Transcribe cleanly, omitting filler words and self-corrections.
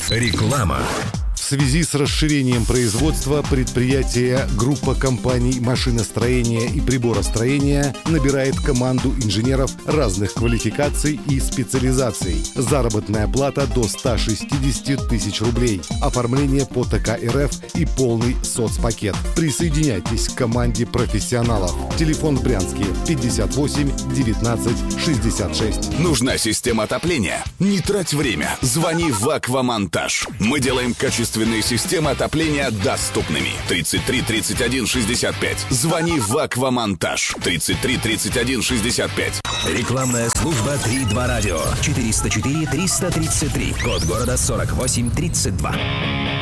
Реклама. В связи с расширением производства предприятие группа компаний машиностроения и приборостроения набирает команду инженеров разных квалификаций и специализаций. Заработная плата до 160 тысяч рублей. Оформление по ТК РФ и полный соцпакет. Присоединяйтесь к команде профессионалов. Телефон в Брянске 58 19 66. Нужна система отопления? Не трать время. Звони в Аквамонтаж. Мы делаем качественные системы отопления доступными. 33 31 65. Звони в Аквамонтаж. 33 31 65. Рекламная служба 3-2 радио. 404 333. Код города 48 32.